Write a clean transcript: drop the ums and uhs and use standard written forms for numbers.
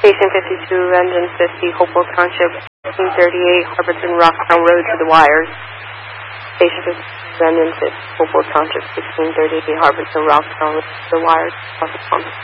Station 52, engine 50, Hopewell Township, 1638, Harborton Rocktown Road to the wires. Station 52, engine 50, Hopewell Township, 1638, Harborton Rocktown Road to the wires.